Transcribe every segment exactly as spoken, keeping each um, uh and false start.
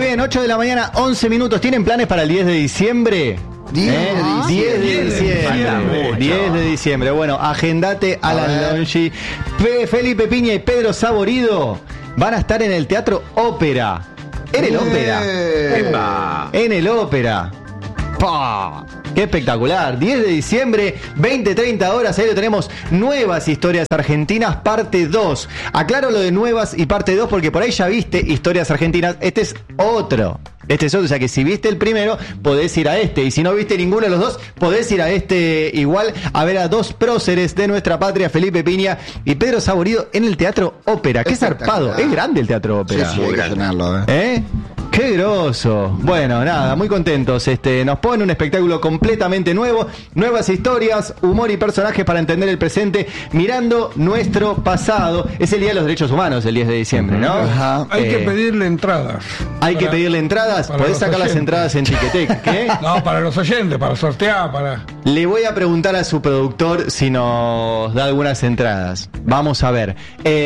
bien, ocho de la mañana, once minutos. ¿Tienen planes para el diez de diciembre? diez ¿Eh? de diez de diciembre. diez de diciembre. Bueno, agendate Alan Longi. Pe- Felipe Piña y Pedro Saborido van a estar en el Teatro Ópera. En el Ópera. ¡Epa! En el Ópera. ¡Pah! ¡Qué espectacular! diez de diciembre, veinte treinta horas. Ahí lo tenemos. Nuevas Historias Argentinas, parte dos. Aclaro lo de nuevas y parte dos porque por ahí ya viste Historias Argentinas. Este es otro. Este es otro. O sea que si viste el primero, podés ir a este. Y si no viste ninguno de los dos, podés ir a este igual a ver a dos próceres de nuestra patria, Felipe Piña y Pedro Saborido, en el Teatro Ópera. ¡Qué zarpado! Es grande el Teatro Ópera. Sí, sí, hay que llenarlo, ¿eh? ¿Eh? ¡Qué groso! Bueno, nada, muy contentos. Este, nos ponen un espectáculo completamente nuevo, nuevas historias, humor y personajes para entender el presente, mirando nuestro pasado. Es el Día de los Derechos Humanos, el diez de diciembre, ¿no? Ajá. Hay Eh, que pedirle entradas. Hay que Para- pedirle entradas. para Podés los sacar las oyentes. entradas en Ticketek. ¿Qué? No, para los oyentes, para sortear, para... Le voy a preguntar a su productor si nos da algunas entradas. Vamos a ver.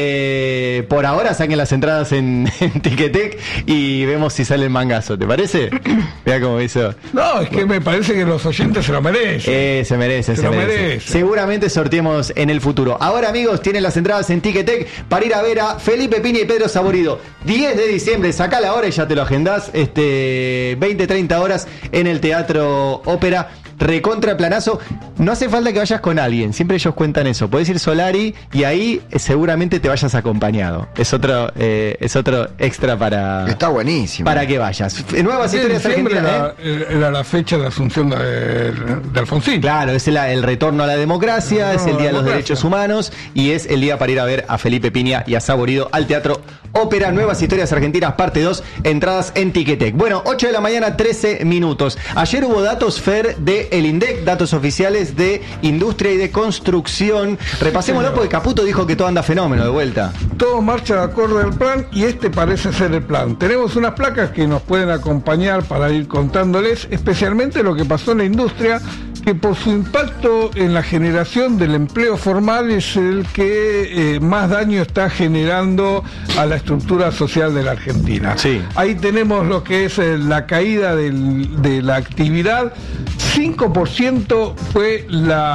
Eh, por ahora saquen las entradas en, en Ticketek y vemos si sale el mangazo. ¿Te parece? Vea cómo hizo. No, es que me parece que los oyentes se lo merecen. Eh, se merece, Se se, lo merece. merece. Seguramente sorteemos en el futuro. Ahora, amigos, tienen las entradas en Ticketek para ir a ver a Felipe Piña y Pedro Saborido. diez de diciembre, sacá la hora y ya te lo agendás. Este, veinte treinta horas en el Teatro Ópera. Recontra planazo. No hace falta que vayas con alguien. Siempre ellos cuentan eso. Podés ir Solari y ahí eh, seguramente te vayas acompañado. Es otro, eh, es otro extra para, Está buenísimo. para que vayas. Nuevas En historias diciembre argentinas. era, ¿eh? era la fecha de asunción de, de Alfonsín. Claro, es el, el retorno a la democracia, El es el retorno a Día de la los democracia. Derechos Humanos y es el día para ir a ver a Felipe Piña y a Saborido al Teatro Ópera. Nuevas Historias Argentinas, parte dos, entradas en Ticketek. Bueno, ocho de la mañana, trece minutos. Ayer hubo datos, Fer, de el INDEC, datos oficiales de industria y de construcción. Repasémoslo porque Caputo dijo que todo anda fenómeno de vuelta. Todo marcha de acuerdo al plan y este parece ser el plan. Tenemos unas placas que nos pueden acompañar para ir contándoles especialmente lo que pasó en la industria, que por su impacto en la generación del empleo formal es el que eh, más daño está generando a la estructura social de la Argentina. Sí. Ahí tenemos lo que es eh, la caída del- de la actividad. cinco por ciento fue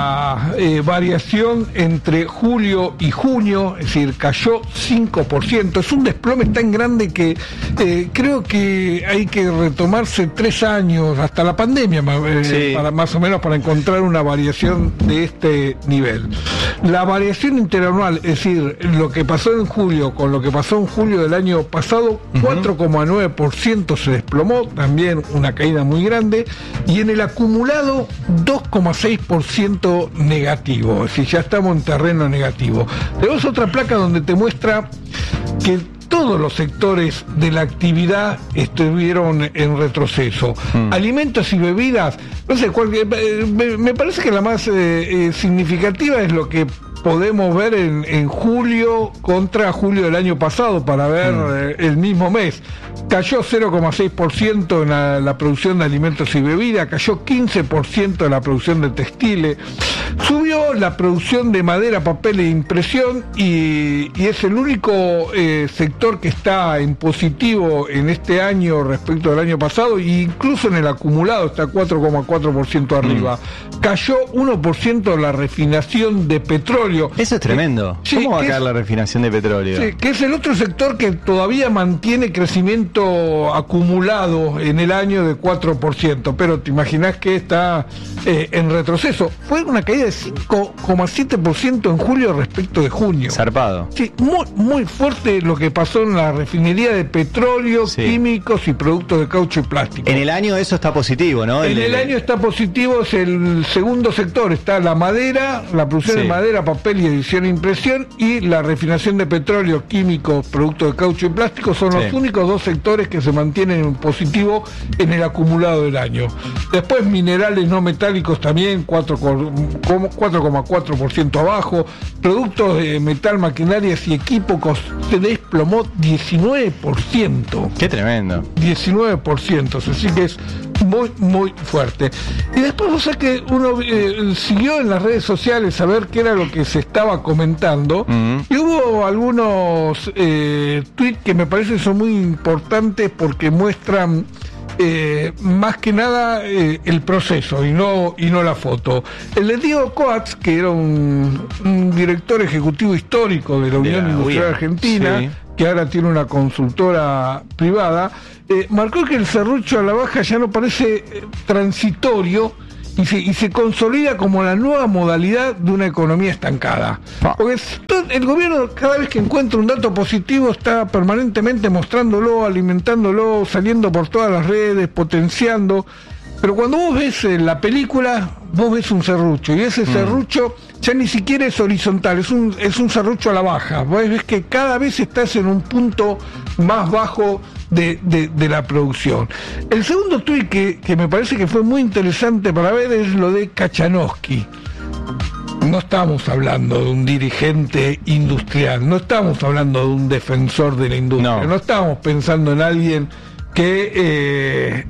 la eh, variación entre julio y junio, es decir, cayó cinco por ciento. Es un desplome tan grande que eh, creo que hay que retomarse tres años, hasta la pandemia, ma- eh, Sí. para, más o menos, para encontrar una variación de este nivel. La variación interanual, es decir, lo que pasó en julio con lo que pasó en julio del año pasado, cuatro coma nueve por ciento se desplomó, también una caída muy grande, y en el acumulado dos coma seis por ciento negativo, es decir, ya estamos en terreno negativo. Tenemos otra placa donde te muestra que todos los sectores de la actividad estuvieron en retroceso. Mm. Alimentos y bebidas, no sé, cuál, eh, me, me parece que la más eh, eh, significativa es lo que podemos ver en, en julio contra julio del año pasado para ver mm. eh, el mismo mes. Cayó cero coma seis por ciento en la, la producción de alimentos y bebidas, cayó quince por ciento en la producción de textiles, subió la producción de madera, papel e impresión y, y es el único eh, sector que está en positivo en este año respecto del año pasado, e incluso en el acumulado está cuatro coma cuatro por ciento arriba. Mm. Cayó uno por ciento la refinación de petróleo. Eso es tremendo. Sí, ¿Cómo va a caer es, la refinación de petróleo? Sí, que es el otro sector que todavía mantiene crecimiento acumulado en el año de cuatro por ciento, pero te imaginás que está eh, en retroceso. Fue una caída de cinco coma siete por ciento en julio respecto de junio. Zarpado. Sí, muy, muy fuerte lo que pasó en la refinería de petróleo, sí. químicos y productos de caucho y plástico. En el año eso está positivo, ¿no? En el, el año está positivo, es el segundo sector, está la madera, la producción sí. de madera, papel y edición e impresión, y la refinación de petróleo, químicos, productos de caucho y plástico son sí. los únicos dos sectores que se mantienen en positivo en el acumulado del año. Después minerales no metálicos también cuatro coma cuatro por ciento abajo, productos de metal, maquinarias y equipos se desplomó diecinueve por ciento. Qué tremendo. diecinueve por ciento, así que es muy, muy fuerte. Y después vos sabés que uno eh, siguió en las redes sociales a ver qué era lo que se estaba comentando, uh-huh. y hubo algunos eh, tweets que me parecen son muy importantes porque muestran eh, más que nada eh, el proceso y no y no la foto. El de Diego Coats, que era un, un director ejecutivo histórico de la Unión de Industrial U I A. Argentina, sí. que ahora tiene una consultora privada, eh, marcó que el serrucho a la baja ya no parece eh, transitorio y se, y se consolida como la nueva modalidad de una economía estancada. Ah. Porque todo, el gobierno, cada vez que encuentra un dato positivo, está permanentemente mostrándolo, alimentándolo, saliendo por todas las redes, potenciando. Pero cuando vos ves eh, la película, vos ves un serrucho, y ese mm. serrucho ya ni siquiera es horizontal, es un, es un serrucho a la baja. Vos ves que cada vez estás en un punto más bajo de, de, de la producción. El segundo tuit que, que me parece que fue muy interesante para ver es lo de Kachanowski. No estamos hablando de un dirigente industrial, no estamos hablando de un defensor de la industria, no, no estamos pensando en alguien que... Eh,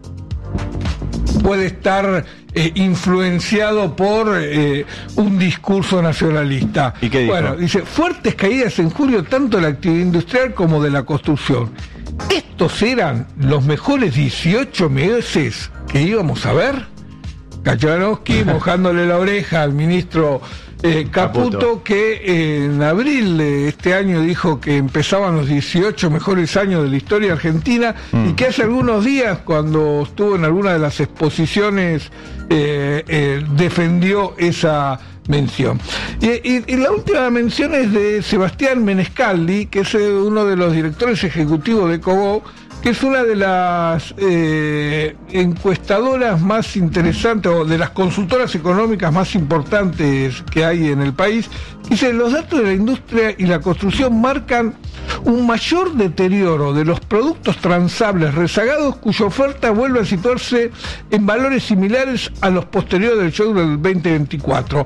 puede estar eh, influenciado por eh, un discurso nacionalista. ¿Y qué dijo? Bueno, dice, fuertes caídas en julio tanto de la actividad industrial como de la construcción. ¿Estos eran los mejores dieciocho meses que íbamos a ver? Kachanowski mojándole la oreja al ministro eh, Caputo, Caputo, que eh, en abril de este año dijo que empezaban los dieciocho mejores años de la historia argentina, mm. y que hace algunos días, cuando estuvo en alguna de las exposiciones, eh, eh, defendió esa mención. Y, y, y la última mención es de Sebastián Menescaldi, que es uno de los directores ejecutivos de Cobó, que es una de las eh, encuestadoras más interesantes o de las consultoras económicas más importantes que hay en el país. Dice, los datos de la industria y la construcción marcan un mayor deterioro de los productos transables rezagados cuya oferta vuelve a situarse en valores similares a los posteriores del shock del veinte veinticuatro.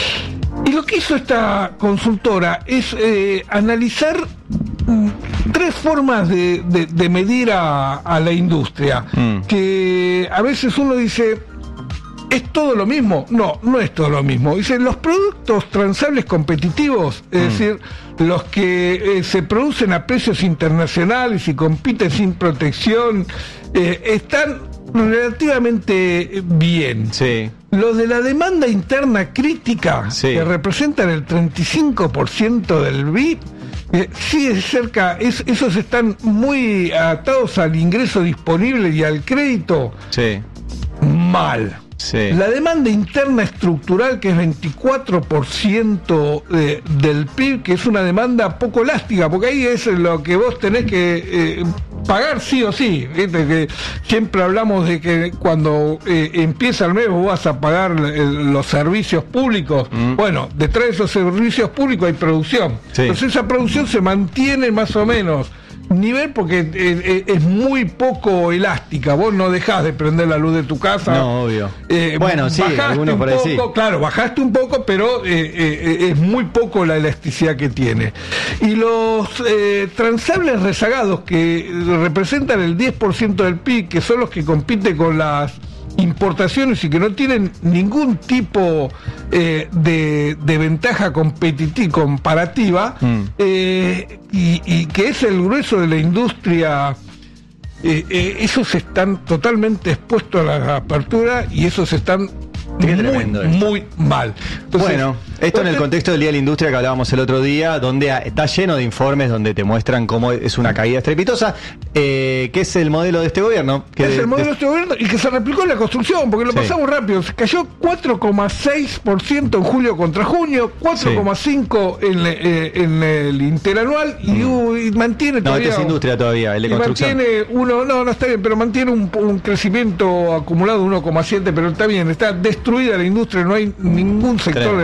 Y lo que hizo esta consultora es eh, analizar mm, tres formas de, de, de medir a, a la industria, mm. que a veces uno dice, ¿es todo lo mismo? No, no es todo lo mismo. Dice, los productos transables competitivos, es mm. decir, los que eh, se producen a precios internacionales y compiten sin protección, eh, están relativamente bien. Sí. Los de la demanda interna crítica, sí. que representan el treinta y cinco por ciento del B I P, eh, sí es cerca, es, esos están muy atados al ingreso disponible y al crédito. Sí. Mal. Sí. La demanda interna estructural, que es veinticuatro por ciento de, del P I B, que es una demanda poco elástica, porque ahí es lo que vos tenés que eh, pagar sí o sí. ¿Viste? Que siempre hablamos de que cuando eh, empieza el mes vos vas a pagar eh, los servicios públicos. Mm. Bueno, detrás de esos servicios públicos hay producción. Sí. Entonces esa producción se mantiene más o menos nivel porque eh, eh, es muy poco elástica. Vos no dejás de prender la luz de tu casa. No, obvio. Eh, bueno, sí, algunos por ahí poco, sí. Claro, bajaste un poco, pero eh, eh, es muy poco la elasticidad que tiene. Y los eh, transables rezagados, que representan el diez por ciento del P I B, que son los que compiten con las importaciones y que no tienen ningún tipo eh, de, de ventaja competitiva comparativa, mm. eh, y, y que es el grueso de la industria, eh, eh, esos están totalmente expuestos a la apertura y esos están muy, muy mal. Entonces, bueno, esto en el contexto del Día de la Industria que hablábamos el otro día, donde está lleno de informes donde te muestran cómo es una caída estrepitosa, eh, que es el modelo de este gobierno. Que es de, el modelo de de este gobierno y que se replicó en la construcción, porque lo sí. pasamos rápido. Se cayó cuatro coma seis por ciento en julio contra junio, cuatro coma cinco por ciento sí. en, eh, en el interanual y, mm. y mantiene todavía... No, este es industria todavía, el de construcción. Mantiene uno, no, no está bien, pero mantiene un, un crecimiento acumulado de uno coma siete, pero está bien, está destruida la industria, no hay ningún sector Creo. de la industria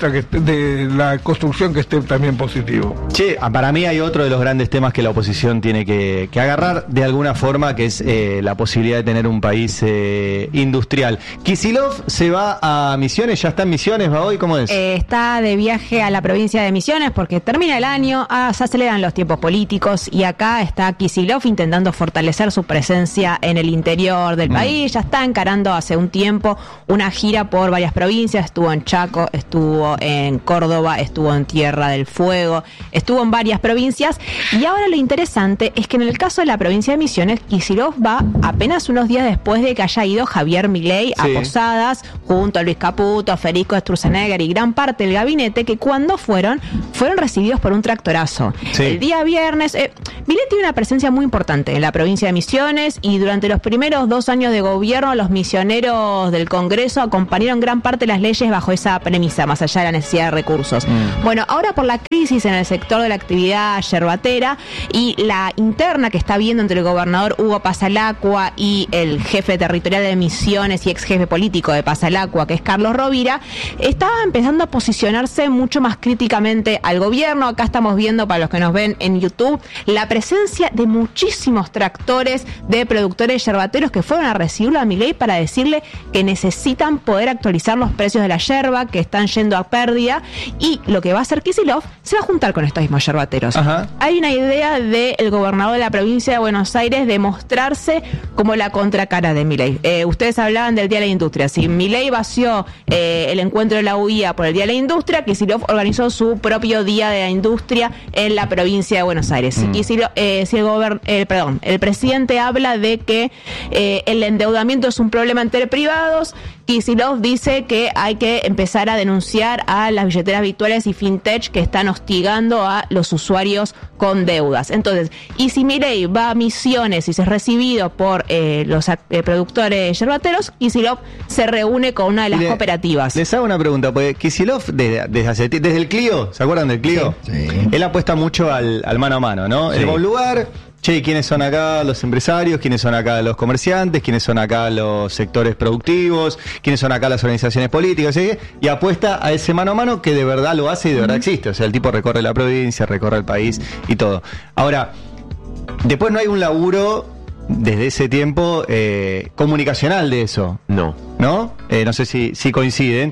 vista que esté, de la construcción que esté también positivo. Che, para mí hay otro de los grandes temas que la oposición tiene que, que agarrar de alguna forma, que es eh, la posibilidad de tener un país eh, industrial. Kicillof se va a Misiones, ya está en Misiones, ¿va hoy? ¿Cómo es? Eh, está de viaje a la provincia de Misiones porque termina el año, ah, se aceleran los tiempos políticos y acá está Kicillof intentando fortalecer su presencia en el interior del mm. país. Ya está encarando hace un tiempo una gira por varias provincias, estuvo en Chaco, estuvo en Córdoba, estuvo en Tierra del Fuego, estuvo en varias provincias y ahora lo interesante es que en el caso de la provincia de Misiones, Kicillof va apenas unos días después de que haya ido Javier Milei a sí. Posadas junto a Luis Caputo, Federico Sturzenegger y gran parte del gabinete, que cuando fueron, fueron recibidos por un tractorazo. Sí. El día viernes, eh, Milei tiene una presencia muy importante en la provincia de Misiones y durante los primeros dos años de gobierno los misioneros del Congreso acompañaron gran parte de las leyes bajo esa premisa, más allá de la necesidad de recursos. Mm. Bueno, ahora por la crisis en el sector de la actividad yerbatera y la interna que está habiendo entre el gobernador Hugo Pasalacqua y el jefe territorial de Misiones y ex jefe político de Pasalacqua, que es Carlos Rovira, estaba empezando a posicionarse mucho más críticamente al gobierno. Acá estamos viendo, para los que nos ven en YouTube, la presencia de muchísimos tractores de productores yerbateros que fueron a recibirlo a Milei para decirle que necesitan poder actualizar los precios de la yerba, que están yendo a pérdida, y lo que va a hacer Kicillof se va a juntar con estos mismos yerbateros. Ajá. Hay una idea del gobernador de la provincia de Buenos Aires de mostrarse como la contracara de Milei. Eh, ustedes hablaban del Día de la Industria. Si Milei vació eh, el encuentro de la U I A por el Día de la Industria, Kicillof organizó su propio Día de la Industria en la provincia de Buenos Aires. Mm. Kicillof, eh, si el, gobern, eh, perdón, el presidente habla de que eh, el endeudamiento es un problema entre privados, Kicillof dice que hay que empezar a denunciar a las billeteras virtuales y fintech que están hostigando a los usuarios con deudas. Entonces, y si Milei va a Misiones y se es recibido por eh, los eh, productores yerbateros, Kicillof se reúne con una de las Le, cooperativas. Les hago una pregunta, porque Kicillof desde, desde, hace, desde el Clio, ¿se acuerdan del Clio? Sí. Sí. Él apuesta mucho al, al mano a mano, ¿no? Sí. En algún lugar, che, ¿quiénes son acá los empresarios? ¿Quiénes son acá los comerciantes? ¿Quiénes son acá los sectores productivos? ¿Quiénes son acá las organizaciones políticas? ¿Sí? Y apuesta a ese mano a mano que de verdad lo hace y de verdad existe. O sea, el tipo recorre la provincia, recorre el país y todo. Ahora, después no hay un laburo desde ese tiempo eh, comunicacional de eso. No. ¿No? Eh, no sé si, si coinciden.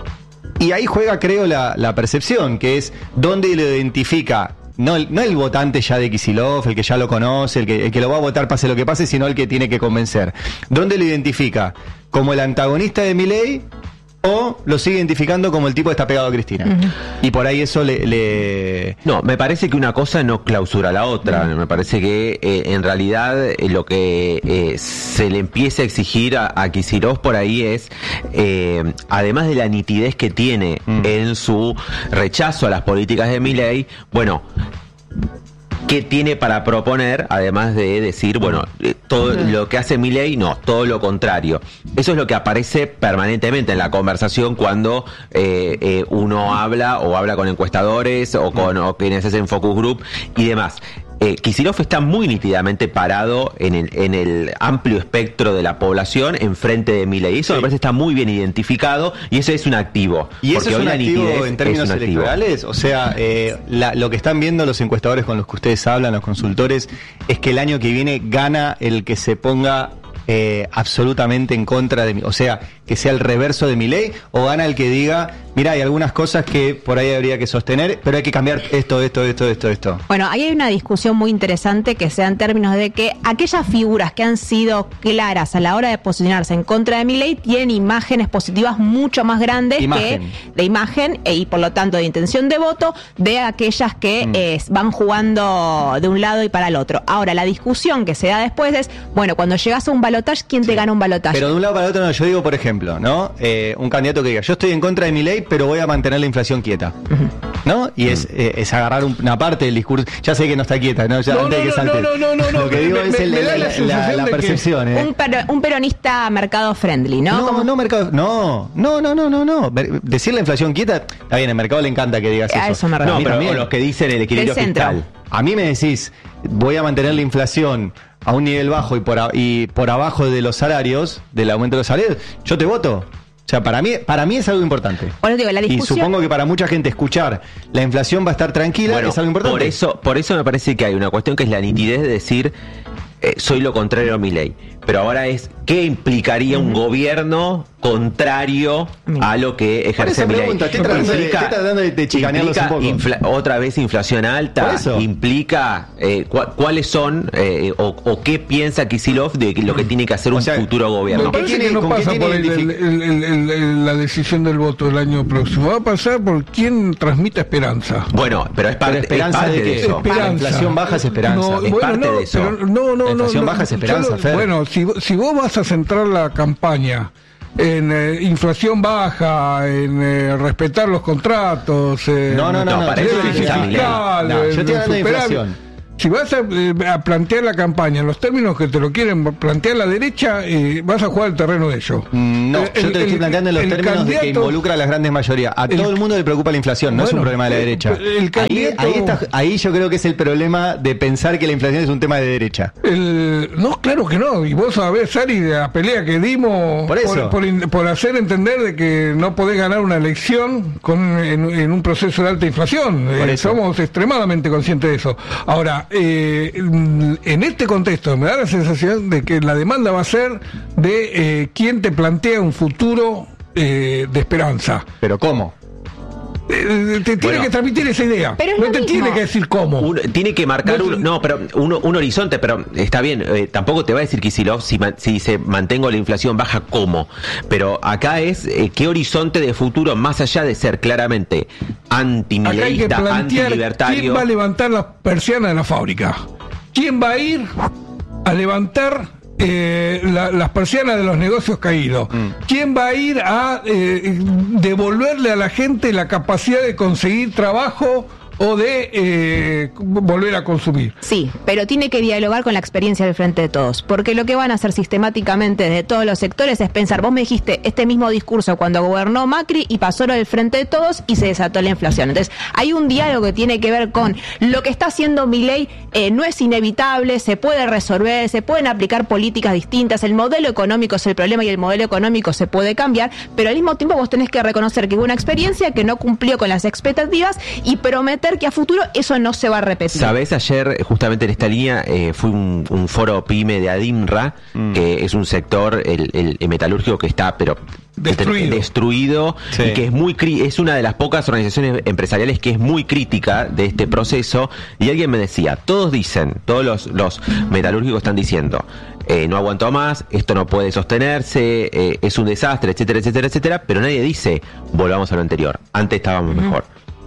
Y ahí juega, creo, la, la percepción, que es dónde lo identifica. No el, no el votante ya de Kicillof, el que ya lo conoce, el que, el que lo va a votar pase lo que pase, sino el que tiene que convencer. ¿Dónde lo identifica? ¿Como el antagonista de Milei o lo sigue identificando como el tipo que está pegado a Cristina? Uh-huh. Y por ahí eso le, le... No, me parece que una cosa no clausura la otra. Uh-huh. Me parece que eh, en realidad eh, lo que eh, se le empieza a exigir a, a Kicillof por ahí es, eh, además de la nitidez que tiene uh-huh. en su rechazo a las políticas de Milei, bueno, ¿qué tiene para proponer? Además de decir, bueno, todo lo que hace Milei, no, todo lo contrario. Eso es lo que aparece permanentemente en la conversación cuando eh, eh, uno habla o habla con encuestadores o con o quienes hacen focus group y demás. Eh, Kicillof está muy nítidamente parado en el, en el amplio espectro de la población enfrente de Milei. Eso sí. Me parece está muy bien identificado y eso es un activo. ¿Y eso es un activo en términos electorales? O sea, eh, la, lo que están viendo los encuestadores con los que ustedes hablan, los consultores, es que el año que viene gana el que se ponga eh, absolutamente en contra de mí. O sea, que sea el reverso de Milei, o gana el que diga, mira, hay algunas cosas que por ahí habría que sostener, pero hay que cambiar esto, esto, esto, esto, esto. Bueno, ahí hay una discusión muy interesante que sea en términos de que aquellas figuras que han sido claras a la hora de posicionarse en contra de Milei tienen imágenes positivas mucho más grandes imagen. que de imagen e, y por lo tanto de intención de voto de aquellas que mm. eh, van jugando de un lado y para el otro. Ahora, la discusión que se da después es, bueno, cuando llegas a un balotaje, ¿quién sí. te gana un balotaje? Pero de un lado para el otro no, yo digo, por ejemplo, ¿no? Eh, un candidato que diga, yo estoy en contra de Milei, pero voy a mantener la inflación quieta, ¿no? Y es, eh, es agarrar una parte del discurso. Ya sé que no está quieta, ¿no? Ya no, antes no, de que salte. No, no, no, no. Lo que digo me, es el, me, me el, la, la, la percepción, ¿eh? Un, per, un peronista mercado friendly, ¿no? No, Como... no, mercado. No, no, no, no, no, no. Decir la inflación quieta, está bien, al mercado le encanta que digas a eso. eso me no, pero también, los que dicen el equilibrio fiscal. A mí me decís, voy a mantener la inflación a un nivel bajo y por, a, y por abajo de los salarios, del aumento de los salarios, yo te voto. sea, para mí, para mí es algo importante. Por eso digo, la Y discusión... supongo que para mucha gente escuchar la inflación va a estar tranquila, Bueno, es algo importante. Por eso, por eso me parece que hay una cuestión que es la nitidez de decir eh, soy lo contrario a Milei. Pero ahora es, ¿qué implicaría un gobierno contrario a lo que Por ejerce eso Milei? pregunto, estoy tratando de- estoy tratando de- de chicanearlos implica un poco. infla- otra vez inflación Por alta, eso. implica eh, cua- cuáles son eh, o, o qué piensa Kicillof de lo que tiene que hacer O un sea, futuro Me gobierno. ¿Con qué parece tiene- que no con qué pasa tiene por el- identific- el- el- el- el- la decisión del voto el año próximo. Va a pasar por quién transmite esperanza. Bueno, pero es Pero parte, esperanza es parte de de qué? eso. Esperanza. La inflación baja es esperanza. No, Es bueno, parte no, de eso. pero no, no, La inflación no, baja es yo esperanza, lo- Fer. Bueno, si, vo- si vos vas a centrar la campaña en eh, inflación baja, en eh, respetar los contratos, en No, no, no, No, no, para yo eso estoy sí está hablando- fiscal, no, yo en estoy hablando de superávit. inflación. Si vas a, eh, a plantear la campaña en los términos que te lo quieren plantear la derecha, eh, vas a jugar el terreno de ellos. Mm, No, Eh, yo te el- lo estoy el- planteando en los el términos de que candidato- involucra a las grandes mayorías. A el- todo el mundo le preocupa la inflación, no es un Bueno, problema de la eh, derecha. el Ahí, candidato- ahí, está- ahí yo creo que es el problema de pensar que la inflación es un tema de derecha. El- no, claro que no. Y vos sabés, Sari, de la pelea que dimos Por eso. por, in- por hacer entender de que no podés ganar una elección con, en, en un proceso de alta inflación. Por Eh, eso. somos extremadamente conscientes de eso. Ahora, eh, en este contexto me da la sensación de que la demanda va a ser de eh, quién te plantea un futuro eh, de esperanza. ¿Pero cómo? Eh, te tiene Bueno. que transmitir esa idea. Pero es no lo te mismo. tiene que decir cómo. Uno- tiene que marcar No, un, no, pero uno, un horizonte, pero está bien, eh, tampoco te va a decir Kicillof si, ma- si se mantengo la inflación baja cómo, pero acá es eh, qué horizonte de futuro, más allá de ser claramente Acá hay que antimileísta, plantear quién antilibertario. va a levantar las persianas de la fábrica. ¿Quién va a ir a levantar eh, la- las persianas de los negocios caídos? ¿Quién va a ir a eh, devolverle a la gente la capacidad de conseguir trabajo o de eh, volver a consumir? Sí, pero tiene que dialogar con la experiencia del Frente de Todos, porque lo que van a hacer sistemáticamente desde todos los sectores es pensar, vos me dijiste este mismo discurso cuando gobernó Macri y pasó lo del Frente de Todos y se desató la inflación. Entonces, hay un diálogo que tiene que ver con lo que está haciendo Milei, eh, no es inevitable, se puede resolver, se pueden aplicar políticas distintas, el modelo económico es el problema y el modelo económico se puede cambiar, pero al mismo tiempo vos tenés que reconocer que hubo una experiencia que no cumplió con las expectativas y prometer que a futuro eso no se va a repetir. Sabés, ayer justamente en esta línea eh, fue un, un foro PYME de ADIMRA, Mm. que es un sector, el, el- el metalúrgico que está, pero Destruido. destruido Sí. y que es muy cri- es una de las pocas organizaciones empresariales que es muy crítica de este proceso. Y alguien me decía, todos dicen, todos los, los metalúrgicos están diciendo, eh, no aguantó más, esto no puede sostenerse, eh, es un desastre, etcétera, etcétera, etcétera, pero nadie dice, volvamos a lo anterior, antes estábamos mejor.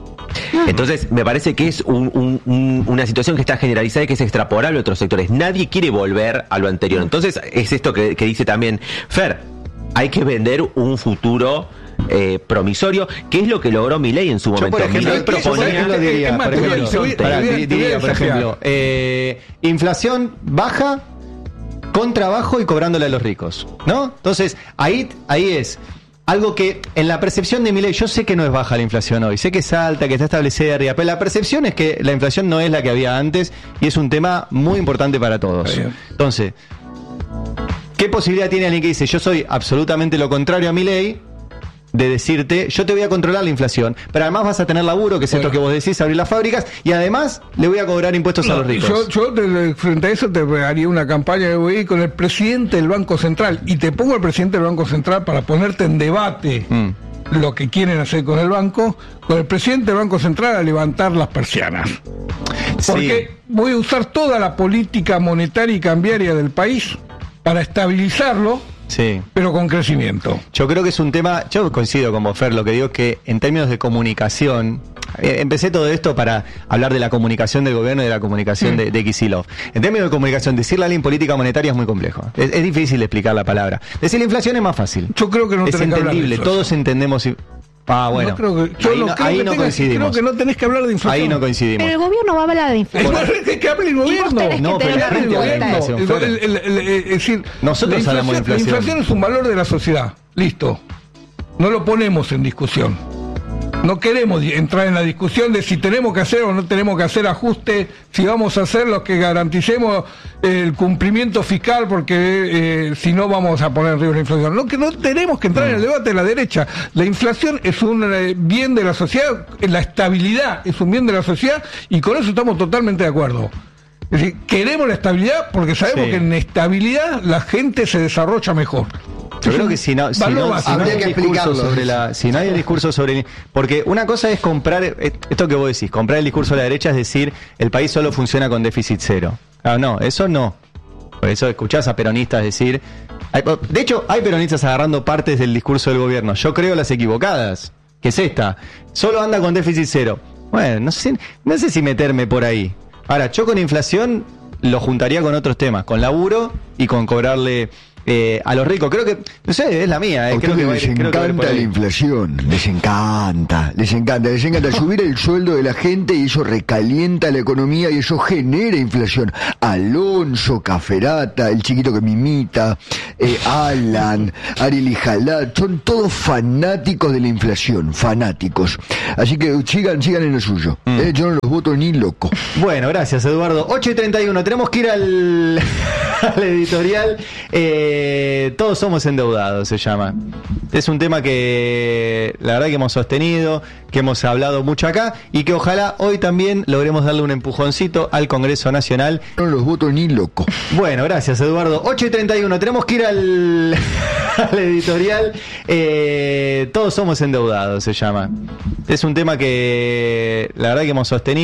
Entonces, me parece que es un- un- un- una situación que está generalizada y que es extrapolable a otros sectores. Nadie quiere volver a lo anterior. Entonces, es esto que, que dice también Fer, hay que vender un futuro eh, promisorio, que es lo que logró Milei en su Yo, momento. por ejemplo, Milei yo, por proponía... ejemplo, diría, Es más, por te voy a- ejemplo, te voy a- pará, te voy a- di- te voy a diría, por desafiar. ejemplo, eh, inflación baja con trabajo y cobrándole a los ricos, ¿no? Entonces, ahí, ahí es algo que en la percepción de Milei, yo sé que no es baja la inflación hoy, sé que es alta, que está establecida arriba, pero la percepción es que la inflación no es la que había antes y es un tema muy importante para todos. Está bien. Entonces, ¿qué posibilidad tiene alguien que dice, yo soy absolutamente lo contrario a Milei, de decirte, yo te voy a controlar la inflación, pero además vas a tener laburo, que es Bueno. esto que vos decís, abrir las fábricas, y además le voy a cobrar impuestos a los ricos? Yo, yo te- frente a eso te haría una campaña de voy a ir con el presidente del Banco Central y te pongo al presidente del Banco Central para ponerte en debate Mm. lo que quieren hacer con el banco, con el presidente del Banco Central a levantar las persianas. Porque voy a usar toda la política monetaria y cambiaria del país para estabilizarlo, Sí. pero con crecimiento. Yo creo que es un tema, yo coincido con vos, Fer, lo que digo es que en términos de comunicación, eh, empecé todo esto para hablar de la comunicación del gobierno y de la comunicación Mm. de, de Kicillof. En términos de comunicación, decirle a alguien política monetaria es muy complejo. Es, es difícil de explicar la palabra. Decir la inflación es más fácil. Yo creo que no es tenés que hablar de entendible, inflación. todos entendemos. y- Ah, bueno. No creo que, yo ahí no, no, creo ahí que no tengas- coincidimos. Creo que no tenés que hablar de inflación. Ahí no coincidimos. Pero el gobierno va a hablar de inflación. Es que hable el Y vos gobierno. tenés No, que pero tener la en gente habla de cuenta inflación. eso. El- el- el- el- el- es decir, Nosotros la hablamos de inflación. La inflación es un valor de la sociedad. Listo. No lo ponemos en discusión. No queremos entrar en la discusión de si tenemos que hacer o no tenemos que hacer ajustes, si vamos a hacer los que garanticemos el cumplimiento fiscal, porque eh, si no vamos a poner en riesgo la inflación. No, que no tenemos que entrar en el debate de la derecha. La inflación es un eh, bien de la sociedad, la estabilidad es un bien de la sociedad, y con eso estamos totalmente de acuerdo. Es decir, queremos la estabilidad porque sabemos Sí. que en estabilidad la gente se desarrolla mejor. Yo Es creo un que si no, si valor no, básico. si no hay Habría el que discurso explicarlo. sobre la, si no hay el discurso sobre el, porque una cosa es comprar esto que vos decís, comprar el discurso de la derecha, es decir, el país solo funciona con déficit cero. Ah, no, eso no. Por eso escuchás a peronistas decir, hay- de hecho hay peronistas agarrando partes del discurso del gobierno. Yo creo las equivocadas, que es esta. Solo anda con déficit cero. Bueno, no sé, no sé si meterme por ahí. Ahora, yo con inflación lo juntaría con otros temas, con laburo y con cobrarle eh, a los ricos. Creo que, no sé, es la mía. Eh, A creo ustedes que va a les ir- creo que va a ir por encanta la ahí. inflación, les encanta, les encanta, les encanta subir el sueldo de la gente y eso recalienta la economía y eso genera inflación. Alonso, Caferata, el chiquito que me imita, eh, Alan, Ariel Ijalá, son todos fanáticos de la inflación, fanáticos. Así que sigan, sigan en lo suyo. Eh, yo no los voto ni loco. Bueno, gracias Eduardo. ocho y treinta y uno, tenemos que ir al, al editorial. Eh, todos somos endeudados, se llama. Es un tema que la verdad que hemos sostenido, que hemos hablado mucho acá y que ojalá hoy también logremos darle un empujoncito al Congreso Nacional. No los voto ni loco. Bueno, gracias Eduardo. ocho y treinta y uno, tenemos que ir al, al editorial. Eh, todos somos endeudados, se llama. Es un tema que la verdad que hemos sostenido.